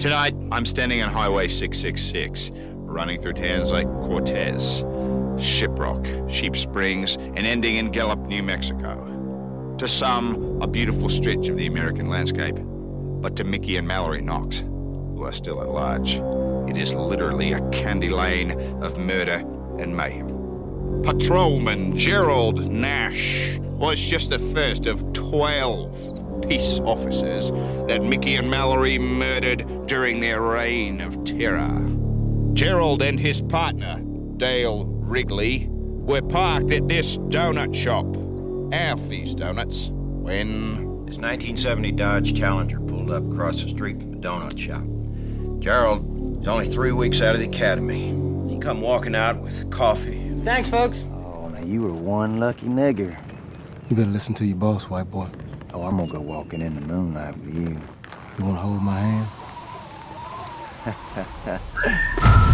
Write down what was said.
Tonight, I'm standing on Highway 666, running through towns like Cortez, Shiprock, Sheep Springs, and ending in Gallup, New Mexico. To some, a beautiful stretch of the American landscape. But to Mickey and Mallory Knox, who are still at large, it is literally a candy lane of murder and mayhem. Patrolman Gerald Nash was just the first of 12 peace officers that Mickey and Mallory murdered during their reign of terror. Gerald and his partner, Dale Wrigley, were parked at this donut shop, Alfie's Donuts, when... This 1970 Dodge Challenger pulled up across the street from the donut shop. Gerald was only 3 weeks out of the academy. He come walking out with coffee. Thanks, folks. Oh, now you were one lucky nigger. You better listen to your boss, white boy. Oh, I'm gonna go walking in the moonlight with you. You wanna hold my hand?